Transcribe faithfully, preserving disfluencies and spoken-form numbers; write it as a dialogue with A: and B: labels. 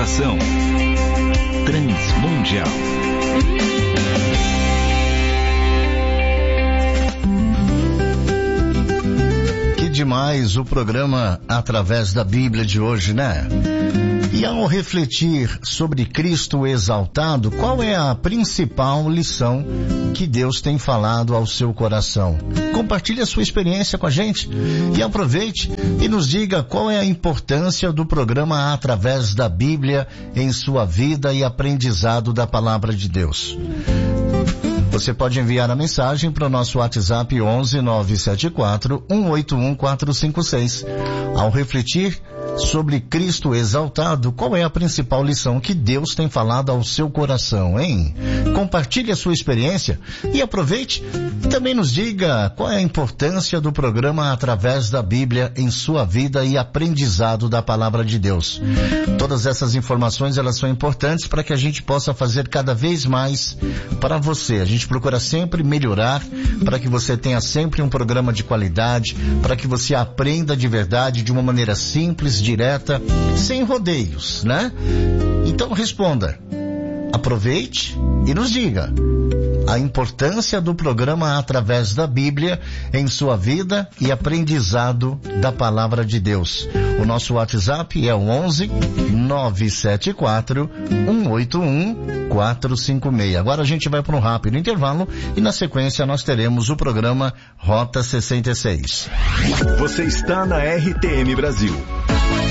A: Estação Transmundial.
B: Que demais o programa Através da Bíblia de hoje, né? E ao refletir sobre Cristo exaltado, qual é a principal lição que Deus tem falado ao seu coração? Compartilhe a sua experiência com a gente e aproveite e nos diga qual é a importância do programa Através da Bíblia em sua vida e aprendizado da Palavra de Deus. Você pode enviar a mensagem para o nosso WhatsApp onze nove sete quatro, um oito um, quatro cinco seis. Ao refletir sobre Cristo exaltado, qual é a principal lição que Deus tem falado ao seu coração, hein? Compartilhe a sua experiência e aproveite e também nos diga qual é a importância do programa Através da Bíblia em sua vida e aprendizado da Palavra de Deus. Todas essas informações, elas são importantes para que a gente possa fazer cada vez mais para você. A gente procura sempre melhorar para que você tenha sempre um programa de qualidade, para que você aprenda de verdade de uma maneira simples, direta, sem rodeios, né? Então responda, aproveite e nos diga a importância do programa Através da Bíblia em sua vida e aprendizado da Palavra de Deus. O nosso WhatsApp é o onze nove sete quatro, um oito um, quatro cinco seis. Agora a gente vai para um rápido intervalo e na sequência nós teremos o programa Rota sessenta e seis.
A: Você está na R T M Brasil.